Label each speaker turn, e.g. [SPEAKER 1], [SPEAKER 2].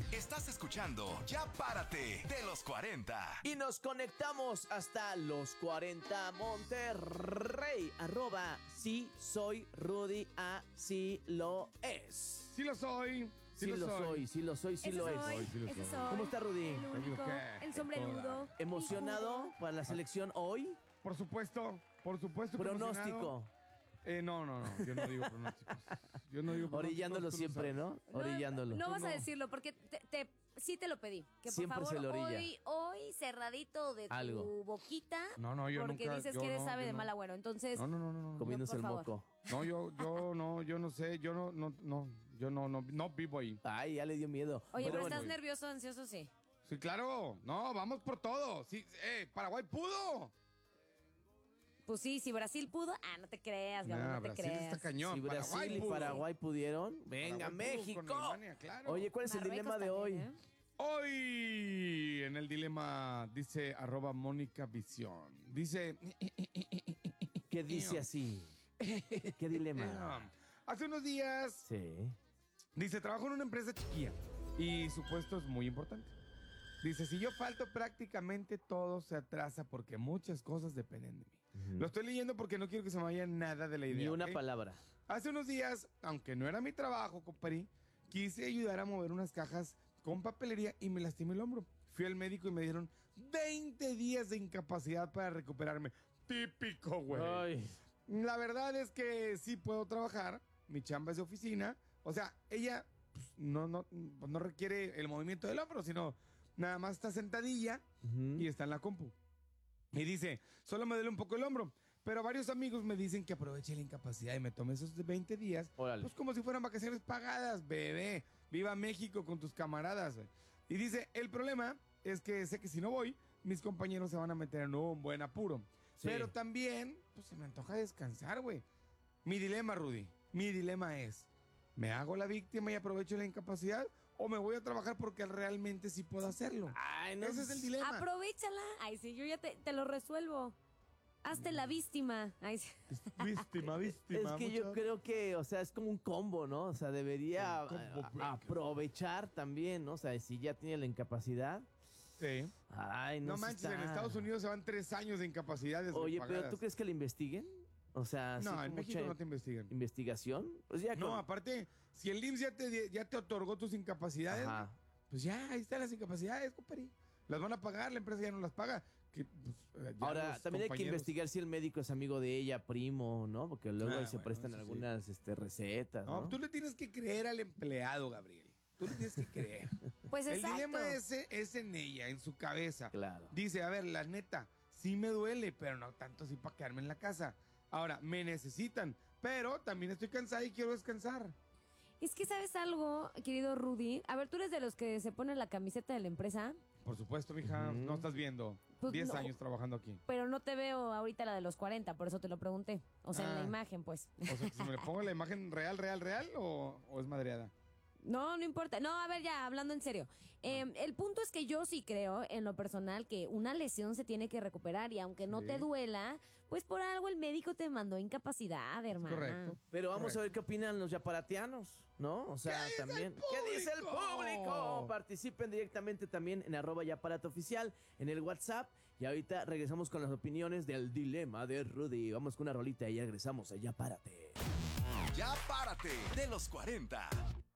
[SPEAKER 1] Estás escuchando Ya Párate de los 40.
[SPEAKER 2] Y nos conectamos hasta los 40 Monterrey. @sí soy Rudy, así lo es.
[SPEAKER 3] Sí lo soy.
[SPEAKER 2] Sí lo soy. ¿Cómo está Rudy?
[SPEAKER 4] El único, el sombrerudo.
[SPEAKER 2] ¿Emocionado para la selección hoy?
[SPEAKER 3] Por supuesto.
[SPEAKER 2] Pronóstico.
[SPEAKER 3] No, yo no digo pronósticos.
[SPEAKER 2] Orillándolo siempre, ¿no? Orillándolo.
[SPEAKER 4] No vas a decirlo porque sí te lo pedí. Que por
[SPEAKER 2] Siempre
[SPEAKER 4] favor,
[SPEAKER 2] se lo orilla.
[SPEAKER 4] hoy cerradito de
[SPEAKER 2] Algo.
[SPEAKER 4] tu boquita.
[SPEAKER 3] No, yo
[SPEAKER 4] porque
[SPEAKER 3] nunca,
[SPEAKER 4] dices
[SPEAKER 3] yo
[SPEAKER 4] que eres
[SPEAKER 3] no,
[SPEAKER 4] ave
[SPEAKER 3] yo
[SPEAKER 4] de
[SPEAKER 3] no.
[SPEAKER 4] mal agüero. Entonces,
[SPEAKER 3] No.
[SPEAKER 2] Comiéndose el
[SPEAKER 4] por favor.
[SPEAKER 2] moco.
[SPEAKER 3] No, yo no sé, yo no vivo ahí.
[SPEAKER 2] Ay, ya le dio miedo.
[SPEAKER 4] Oye, pero
[SPEAKER 2] bueno,
[SPEAKER 4] estás nervioso, ansioso, sí.
[SPEAKER 3] Sí, claro. No, vamos por todo. Sí, Paraguay pudo.
[SPEAKER 4] Pues sí, si Brasil pudo, no te creas, Gabo, no te
[SPEAKER 3] Brasil
[SPEAKER 4] creas.
[SPEAKER 3] está cañón.
[SPEAKER 2] si Brasil y
[SPEAKER 3] pudo.
[SPEAKER 2] Paraguay pudieron, venga,
[SPEAKER 3] Paraguay pudo
[SPEAKER 2] México.
[SPEAKER 3] con Alemania, claro.
[SPEAKER 2] Oye, ¿cuál es el
[SPEAKER 4] Marruecos
[SPEAKER 2] dilema de hoy?
[SPEAKER 4] también, ¿eh?
[SPEAKER 3] Hoy en el dilema dice @Mónica Visión. Dice...
[SPEAKER 2] ¿Qué dice así? ¿Qué dilema?
[SPEAKER 3] Hace unos días...
[SPEAKER 2] Sí.
[SPEAKER 3] Dice, trabajo en una empresa chiquilla y su puesto es muy importante. Dice, si yo falto prácticamente todo se atrasa porque muchas cosas dependen de mí. Lo estoy leyendo porque no quiero que se me vaya nada de la idea.
[SPEAKER 2] Ni una
[SPEAKER 3] ¿ok?
[SPEAKER 2] palabra.
[SPEAKER 3] Hace unos días, aunque no era mi trabajo, compadre, quise ayudar a mover unas cajas con papelería y me lastimé el hombro. Fui al médico y me dieron 20 días de incapacidad para recuperarme. Típico, güey.
[SPEAKER 2] Ay.
[SPEAKER 3] La verdad es que sí puedo trabajar. Mi chamba es de oficina. O sea, ella pues, no requiere el movimiento del hombro, sino nada más está sentadilla y está en la compu. Y dice, solo me duele un poco el hombro. Pero varios amigos me dicen que aproveche la incapacidad y me tome esos 20 días.
[SPEAKER 2] Órale.
[SPEAKER 3] Pues como si fueran vacaciones pagadas, bebé. Viva México con tus camaradas, güey. Y dice, el problema es que sé que si no voy, mis compañeros se van a meter en un buen apuro.
[SPEAKER 2] Sí.
[SPEAKER 3] Pero también, pues se me antoja descansar, güey. Mi dilema, Rudy, mi dilema es, ¿me hago la víctima y aprovecho la incapacidad? ¿O me voy a trabajar porque realmente sí puedo hacerlo?
[SPEAKER 2] Ay, no.
[SPEAKER 3] Ese es el dilema.
[SPEAKER 4] Aprovechala. Ay, sí, yo ya te lo resuelvo. Hazte la víctima. Ay, sí.
[SPEAKER 3] Víctima.
[SPEAKER 2] Es que yo creo que, o sea, es como un combo, ¿no? O sea, debería
[SPEAKER 3] Un combo breaker.
[SPEAKER 2] aprovechar también, ¿no? O sea, si ya tiene la incapacidad.
[SPEAKER 3] Sí.
[SPEAKER 2] Ay, no
[SPEAKER 3] No
[SPEAKER 2] sé,
[SPEAKER 3] manches,
[SPEAKER 2] está-
[SPEAKER 3] en Estados Unidos se van 3 años de incapacidades.
[SPEAKER 2] Oye,
[SPEAKER 3] pagadas.
[SPEAKER 2] pero ¿tú crees que la investiguen? O sea, así
[SPEAKER 3] No,
[SPEAKER 2] como
[SPEAKER 3] en México
[SPEAKER 2] mucha
[SPEAKER 3] no te investigan.
[SPEAKER 2] ¿Investigación? Pues ya
[SPEAKER 3] No,
[SPEAKER 2] con-
[SPEAKER 3] aparte, si el IMSS ya te otorgó tus incapacidades,
[SPEAKER 2] Ajá.
[SPEAKER 3] pues ya, ahí están las incapacidades, compadre. Las van a pagar, la empresa ya no las paga. Que, pues, ya
[SPEAKER 2] Ahora,
[SPEAKER 3] los
[SPEAKER 2] también hay que
[SPEAKER 3] compañeros-
[SPEAKER 2] investigar si el médico es amigo de ella, primo, ¿no? Porque luego ahí se
[SPEAKER 3] bueno,
[SPEAKER 2] prestan
[SPEAKER 3] eso sí.
[SPEAKER 2] algunas recetas, ¿no?
[SPEAKER 3] No, tú le tienes que creer al empleado, Gabriel. Tú le tienes que creer.
[SPEAKER 4] Pues
[SPEAKER 3] El
[SPEAKER 4] exacto.
[SPEAKER 3] dilema ese es en ella, en su cabeza.
[SPEAKER 2] Claro.
[SPEAKER 3] Dice, a ver, la neta, sí me duele, pero no tanto así para quedarme en la casa. Ahora, me necesitan, pero también estoy cansada y quiero descansar.
[SPEAKER 4] Es que, ¿sabes algo, querido Rudy? A ver, ¿tú eres de los que se ponen la camiseta de la empresa?
[SPEAKER 3] Por supuesto, mija, no estás viendo.
[SPEAKER 4] Pues
[SPEAKER 3] 10
[SPEAKER 4] no.
[SPEAKER 3] años trabajando aquí.
[SPEAKER 4] Pero no te veo ahorita la de los 40, por eso te lo pregunté. O sea, en la
[SPEAKER 3] Ah.
[SPEAKER 4] imagen, pues.
[SPEAKER 3] O sea, que si me le pongo la imagen real o es madreada.
[SPEAKER 4] No importa. No, a ver, ya, hablando en serio. El punto es que yo sí creo, en lo personal, que una lesión se tiene que recuperar y aunque no
[SPEAKER 3] Sí.
[SPEAKER 4] te duela, pues por algo el médico te mandó incapacidad, hermana.
[SPEAKER 3] Correcto.
[SPEAKER 2] Pero vamos
[SPEAKER 3] Correcto.
[SPEAKER 2] a ver qué opinan los yaparatianos, ¿no? O sea,
[SPEAKER 3] ¿Qué dice
[SPEAKER 2] también.
[SPEAKER 3] el
[SPEAKER 2] ¿Qué dice el
[SPEAKER 3] público?
[SPEAKER 2] público? Participen directamente también en @yaparateoficial, en el WhatsApp. Y ahorita regresamos con las opiniones del dilema de Rudy. Vamos con una rolita y ya regresamos a Ya Párate.
[SPEAKER 1] Ya Párate de los 40.